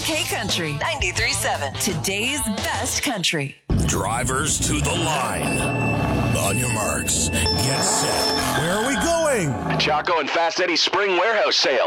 K Country 93.7. Today's best country. Drivers to the line. On your marks, get set. Where are we going? Chaco and Fast Eddie's spring warehouse sale.